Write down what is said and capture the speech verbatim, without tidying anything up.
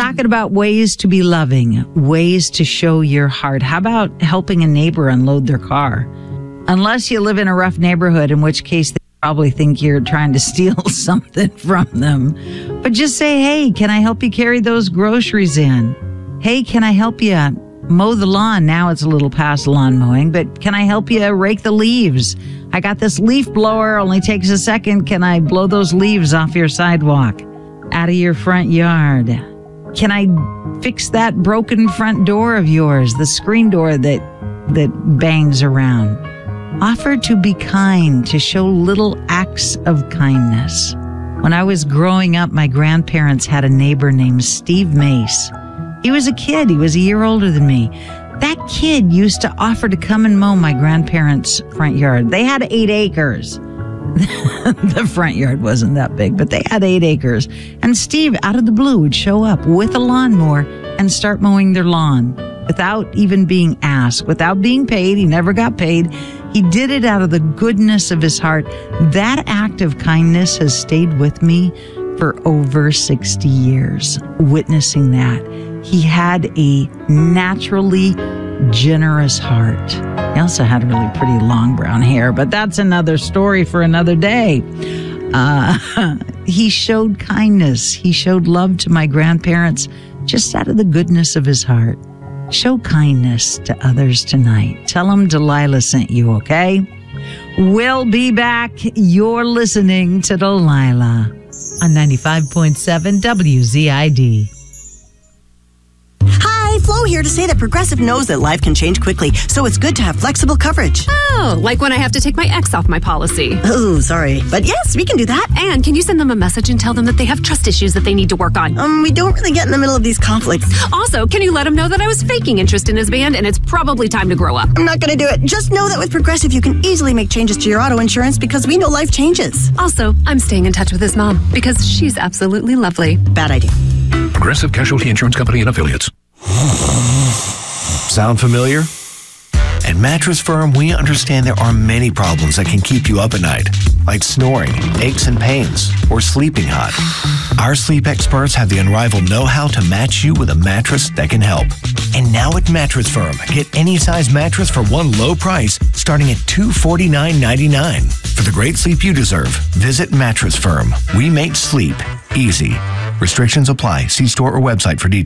talking about ways to be loving, ways to show your heart. How about helping a neighbor unload their car? Unless you live in a rough neighborhood, in which case they probably think you're trying to steal something from them. But just say, hey, can I help you carry those groceries in? Hey, can I help you mow the lawn? Now it's a little past lawn mowing, but can I help you rake the leaves? I got this leaf blower, only takes a second. Can I blow those leaves off your sidewalk, out of your front yard? Can I fix that broken front door of yours, the screen door that that bangs around? Offer to be kind, to show little acts of kindness. When I was growing up, my grandparents had a neighbor named Steve Mace. He was a kid. He was a year older than me. That kid used to offer to come and mow my grandparents' front yard. They had eight acres. The front yard wasn't that big, but they had eight acres. And Steve, out of the blue, would show up with a lawnmower and start mowing their lawn without even being asked, without being paid. He never got paid. He did it out of the goodness of his heart. That act of kindness has stayed with me for over sixty years, witnessing that. He had a naturally generous heart. He also had really pretty long brown hair, but that's another story for another day. Uh, he showed kindness. He showed love to my grandparents just out of the goodness of his heart. Show kindness to others tonight. Tell them Delilah sent you, okay? We'll be back. You're listening to Delilah on ninety-five point seven W Z I D. Hi, Flo here to say that Progressive knows that life can change quickly, so it's good to have flexible coverage. Oh, like when I have to take my ex off my policy. Oh, sorry. But yes, we can do that. And can you send them a message and tell them that they have trust issues that they need to work on? Um, we don't really get in the middle of these conflicts. Also, can you let him know that I was faking interest in his band and it's probably time to grow up? I'm not going to do it. Just know that with Progressive, you can easily make changes to your auto insurance because we know life changes. Also, I'm staying in touch with his mom because she's absolutely lovely. Bad idea. Progressive Casualty Insurance Company and Affiliates. Sound familiar? At Mattress Firm, we understand there are many problems that can keep you up at night, like snoring, aches and pains, or sleeping hot. Our sleep experts have the unrivaled know-how to match you with a mattress that can help. And now at Mattress Firm, get any size mattress for one low price, starting at two hundred forty-nine ninety-nine. For the great sleep you deserve, visit Mattress Firm. We make sleep easy. Restrictions apply. See store or website for details.